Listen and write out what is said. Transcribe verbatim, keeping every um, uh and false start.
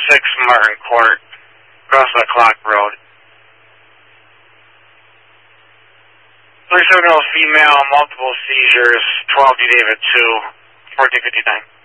six Martin Court, across the Clock Road. thirty-seven year old female, multiple seizures, twelve D David two, fourteen fifty-nine.